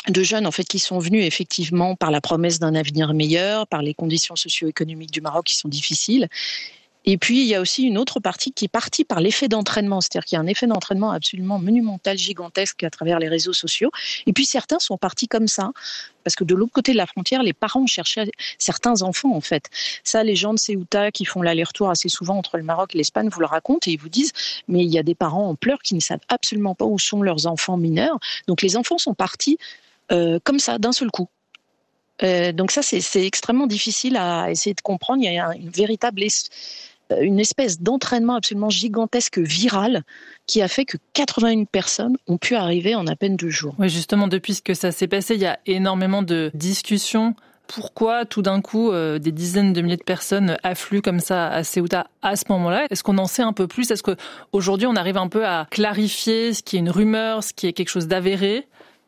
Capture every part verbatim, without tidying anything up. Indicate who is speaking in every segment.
Speaker 1: de jeunes en fait qui sont venus effectivement par la promesse d'un avenir meilleur, par les conditions socio-économiques du Maroc qui sont difficiles. Et puis, il y a aussi une autre partie qui est partie par l'effet d'entraînement. C'est-à-dire qu'il y a un effet d'entraînement absolument monumental, gigantesque à travers les réseaux sociaux. Et puis, certains sont partis comme ça. Parce que de l'autre côté de la frontière, les parents cherchaient certains enfants, en fait. Ça, les gens de Ceuta qui font l'aller-retour assez souvent entre le Maroc et l'Espagne vous le racontent et ils vous disent « mais il y a des parents en pleurs qui ne savent absolument pas où sont leurs enfants mineurs ». Donc, les enfants sont partis euh, comme ça, d'un seul coup. Euh, donc ça, c'est, c'est extrêmement difficile à essayer de comprendre. Il y a une véritable... Es- une espèce d'entraînement absolument gigantesque, viral, qui a fait que quatre-vingt-une personnes ont pu arriver en à peine deux jours.
Speaker 2: Oui, justement, depuis que ça s'est passé, il y a énormément de discussions. Pourquoi, tout d'un coup, euh, des dizaines de milliers de personnes affluent comme ça à Ceuta à ce moment-là ? Est-ce qu'on en sait un peu plus ? Est-ce qu'aujourd'hui, on arrive un peu à clarifier ce qui est une rumeur, ce qui est quelque chose d'avéré ?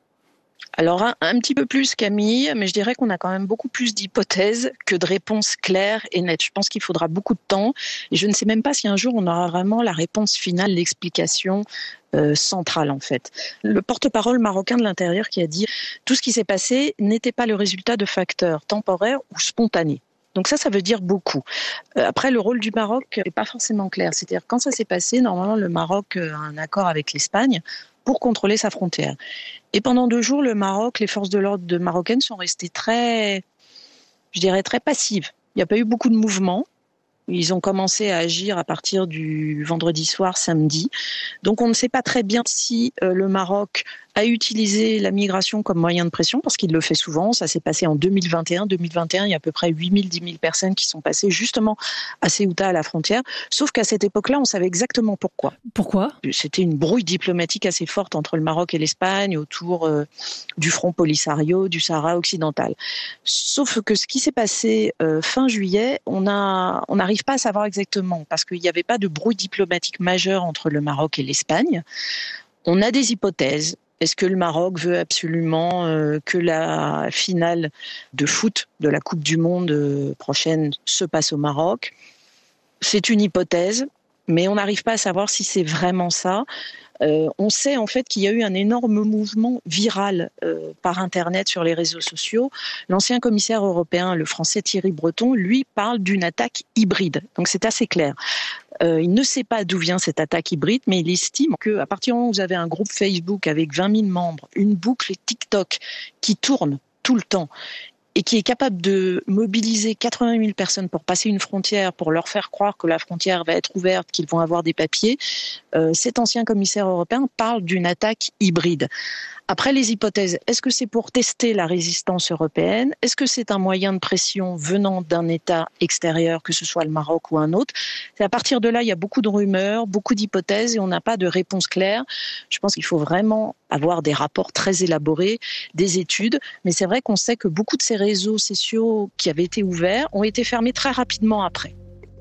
Speaker 1: Alors, un, un petit peu plus, Camille, mais je dirais qu'on a quand même beaucoup plus d'hypothèses que de réponses claires et nettes. Je pense qu'il faudra beaucoup de temps et je ne sais même pas si un jour on aura vraiment la réponse finale, l'explication euh, centrale en fait. Le porte-parole marocain de l'Intérieur qui a dit « tout ce qui s'est passé n'était pas le résultat de facteurs temporaires ou spontanés ». Donc ça, ça veut dire beaucoup. Euh, après, le rôle du Maroc n'est pas forcément clair. C'est-à-dire, quand ça s'est passé, normalement, le Maroc a un accord avec l'Espagne pour contrôler sa frontière. Et pendant deux jours, le Maroc, les forces de l'ordre marocaines sont restées très, je dirais, très passives. Il n'y a pas eu beaucoup de mouvements. Ils ont commencé à agir à partir du vendredi soir, samedi. Donc, on ne sait pas très bien si euh, le Maroc a utilisé la migration comme moyen de pression, parce qu'il le fait souvent. Ça s'est passé en deux mille vingt et un. deux mille vingt et un, il y a à peu près huit mille, dix mille personnes qui sont passées justement à Ceuta, à la frontière. Sauf qu'à cette époque-là, on savait exactement pourquoi.
Speaker 2: Pourquoi ?
Speaker 1: C'était une brouille diplomatique assez forte entre le Maroc et l'Espagne autour euh, du front Polisario, du Sahara occidental. Sauf que ce qui s'est passé euh, fin juillet, on a, on n'arrive pas à savoir exactement, parce qu'il n'y avait pas de brouille diplomatique majeure entre le Maroc et l'Espagne. On a des hypothèses. Est-ce que le Maroc veut absolument euh, que la finale de foot de la Coupe du Monde euh, prochaine se passe au Maroc ? C'est une hypothèse, mais on n'arrive pas à savoir si c'est vraiment ça. Euh, on sait en fait qu'il y a eu un énorme mouvement viral euh, par Internet sur les réseaux sociaux. L'ancien commissaire européen, le français Thierry Breton, lui parle d'une attaque hybride. Donc c'est assez clair. Euh, il ne sait pas d'où vient cette attaque hybride, mais il estime qu'à partir du moment où vous avez un groupe Facebook avec vingt mille membres, une boucle TikTok qui tourne tout le temps, et qui est capable de mobiliser quatre-vingt mille personnes pour passer une frontière, pour leur faire croire que la frontière va être ouverte, qu'ils vont avoir des papiers, euh, cet ancien commissaire européen parle d'une attaque hybride. Après, les hypothèses, est-ce que c'est pour tester la résistance européenne ? Est-ce que c'est un moyen de pression venant d'un État extérieur, que ce soit le Maroc ou un autre ? C'est à partir de là, il y a beaucoup de rumeurs, beaucoup d'hypothèses et on n'a pas de réponse claire. Je pense qu'il faut vraiment avoir des rapports très élaborés, des études. Mais c'est vrai qu'on sait que beaucoup de ces réseaux sociaux qui avaient été ouverts ont été fermés très rapidement après.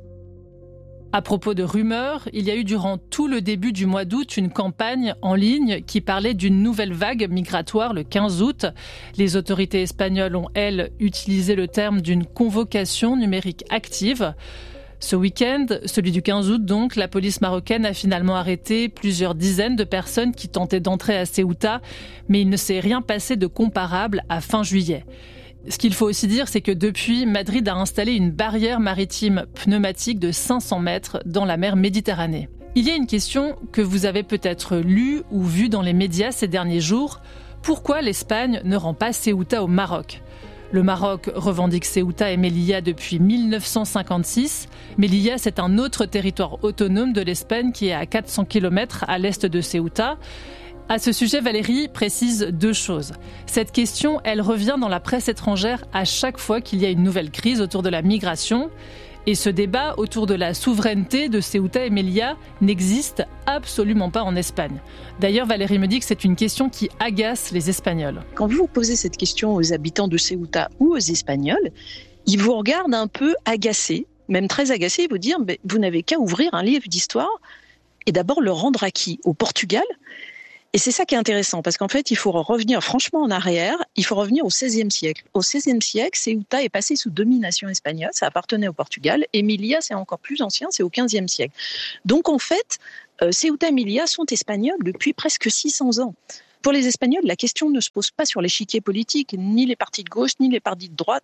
Speaker 2: À propos de rumeurs, il y a eu durant tout le début du mois d'août une campagne en ligne qui parlait d'une nouvelle vague migratoire le quinze août. Les autorités espagnoles ont, elles, utilisé le terme d'une convocation numérique active. Ce week-end, celui du quinze août donc, la police marocaine a finalement arrêté plusieurs dizaines de personnes qui tentaient d'entrer à Ceuta, mais il ne s'est rien passé de comparable à fin juillet. Ce qu'il faut aussi dire, c'est que depuis, Madrid a installé une barrière maritime pneumatique de cinq cents mètres dans la mer Méditerranée. Il y a une question que vous avez peut-être lue ou vue dans les médias ces derniers jours. Pourquoi l'Espagne ne rend pas Ceuta au Maroc ? Le Maroc revendique Ceuta et Melilla depuis mille neuf cent cinquante-six. Melilla, c'est un autre territoire autonome de l'Espagne qui est à quatre cents kilomètres à l'est de Ceuta. À ce sujet, Valérie précise deux choses. Cette question, elle revient dans la presse étrangère à chaque fois qu'il y a une nouvelle crise autour de la migration. Et ce débat autour de la souveraineté de Ceuta et Melilla n'existe absolument pas en Espagne. D'ailleurs, Valérie me dit que c'est une question qui agace les Espagnols.
Speaker 1: Quand vous posez cette question aux habitants de Ceuta ou aux Espagnols, ils vous regardent un peu agacés, même très agacés, et vous dire « vous n'avez qu'à ouvrir un livre d'histoire et d'abord le rendre à qui ? Au Portugal ?» Et c'est ça qui est intéressant, parce qu'en fait, il faut revenir franchement en arrière, il faut revenir au seizième siècle. Au seizième siècle, Ceuta est passé sous domination espagnole, ça appartenait au Portugal, et Melilla, c'est encore plus ancien, c'est au quinzième siècle. Donc en fait, euh, Ceuta et Melilla sont espagnols depuis presque six cents ans. Pour les Espagnols, la question ne se pose pas sur l'échiquier politique. Ni les partis de gauche, ni les partis de droite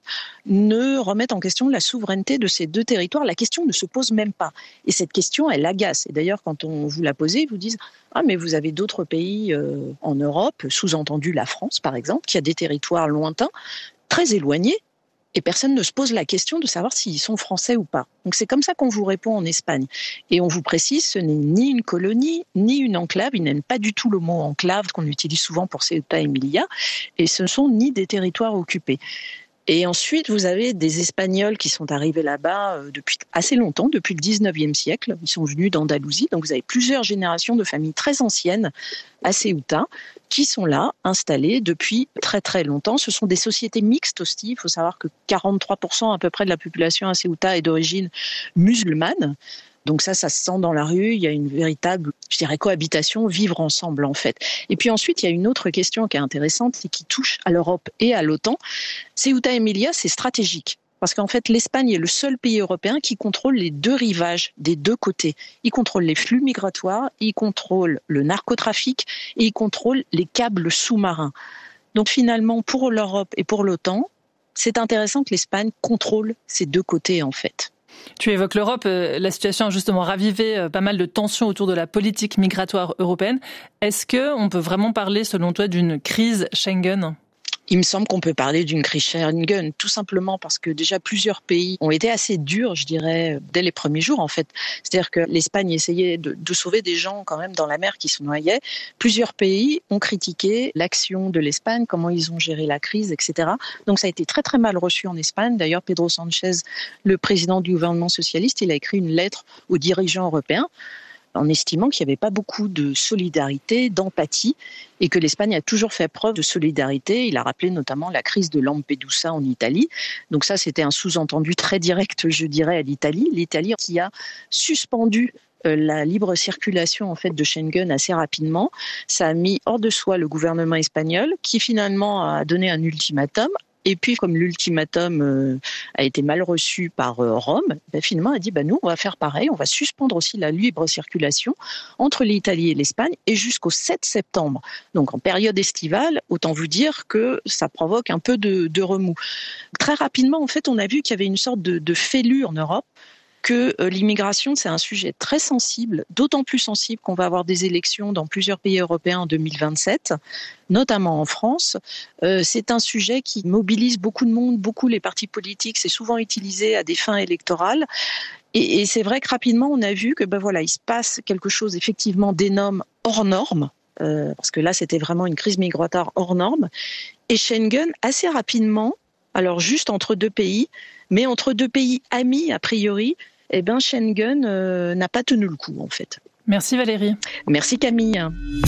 Speaker 1: ne remettent en question la souveraineté de ces deux territoires. La question ne se pose même pas. Et cette question, elle agace. Et d'ailleurs, quand on vous la pose, ils vous disent « Ah, mais vous avez d'autres pays euh, en Europe, sous-entendu la France, par exemple, qui a des territoires lointains, très éloignés, et personne ne se pose la question de savoir s'ils sont français ou pas. » Donc c'est comme ça qu'on vous répond en Espagne. Et on vous précise, ce n'est ni une colonie, ni une enclave. Ils n'aiment pas du tout le mot enclave qu'on utilise souvent pour Ceuta et Melilla. Et ce ne sont ni des territoires occupés. Et ensuite, vous avez des Espagnols qui sont arrivés là-bas depuis assez longtemps, depuis le dix-neuvième siècle. Ils sont venus d'Andalousie. Donc vous avez plusieurs générations de familles très anciennes à Ceuta qui sont là, installées depuis très très longtemps. Ce sont des sociétés mixtes aussi. Il faut savoir que quarante-trois pour cent à peu près de la population à Ceuta est d'origine musulmane. Donc ça, ça se sent dans la rue. Il y a une véritable, je dirais, cohabitation, vivre ensemble en fait. Et puis ensuite, il y a une autre question qui est intéressante et qui touche à l'Europe et à l'OTAN. Ceuta et Melilla, c'est stratégique. Parce qu'en fait, l'Espagne est le seul pays européen qui contrôle les deux rivages des deux côtés. Il contrôle les flux migratoires, il contrôle le narcotrafic et il contrôle les câbles sous-marins. Donc finalement, pour l'Europe et pour l'OTAN, c'est intéressant que l'Espagne contrôle ces deux côtés en fait.
Speaker 2: Tu évoques l'Europe, la situation a justement ravivé pas mal de tensions autour de la politique migratoire européenne. Est-ce qu'on peut vraiment parler, selon toi, d'une crise Schengen ?
Speaker 1: Il me semble qu'on peut parler d'une crise Schengen, tout simplement parce que déjà plusieurs pays ont été assez durs, je dirais, dès les premiers jours en fait. C'est-à-dire que l'Espagne essayait de, de sauver des gens quand même dans la mer qui se noyaient. Plusieurs pays ont critiqué l'action de l'Espagne, comment ils ont géré la crise, et cetera. Donc ça a été très très mal reçu en Espagne. D'ailleurs, Pedro Sánchez, le président du gouvernement socialiste, il a écrit une lettre aux dirigeants européens en estimant qu'il n'y avait pas beaucoup de solidarité, d'empathie, et que l'Espagne a toujours fait preuve de solidarité. Il a rappelé notamment la crise de Lampedusa en Italie. Donc ça, c'était un sous-entendu très direct, je dirais, à l'Italie. L'Italie qui a suspendu la libre circulation en fait de Schengen assez rapidement. Ça a mis hors de soi le gouvernement espagnol, qui finalement a donné un ultimatum. Et puis, comme l'ultimatum euh, a été mal reçu par euh, Rome, ben, finalement, a dit bah, nous, on va faire pareil, on va suspendre aussi la libre circulation entre l'Italie et l'Espagne et jusqu'au sept septembre. Donc, en période estivale, autant vous dire que ça provoque un peu de, de remous. Très rapidement, en fait, on a vu qu'il y avait une sorte de, de fêlure en Europe, que euh, l'immigration, c'est un sujet très sensible, d'autant plus sensible qu'on va avoir des élections dans plusieurs pays européens en deux mille vingt-sept, notamment en France. Euh, c'est un sujet qui mobilise beaucoup de monde, beaucoup les partis politiques, c'est souvent utilisé à des fins électorales. Et, et c'est vrai que rapidement, on a vu que ben voilà, il se passe quelque chose effectivement d'énorme hors norme, euh, parce que là, c'était vraiment une crise migratoire hors norme. Et Schengen, assez rapidement, alors juste entre deux pays, mais entre deux pays amis a priori, eh ben Schengen euh, n'a pas tenu le coup en fait.
Speaker 2: Merci Valérie.
Speaker 1: Merci Camille.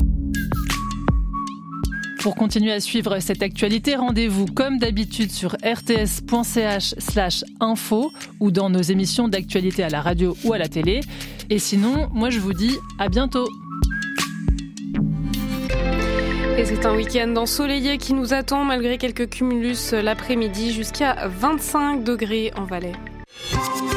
Speaker 2: Pour continuer à suivre cette actualité, rendez-vous comme d'habitude sur rts.ch slash info ou dans nos émissions d'actualité à la radio ou à la télé. Et sinon, moi je vous dis à bientôt.
Speaker 3: Et c'est un week-end ensoleillé qui nous attend malgré quelques cumulus l'après-midi jusqu'à vingt-cinq degrés en Valais.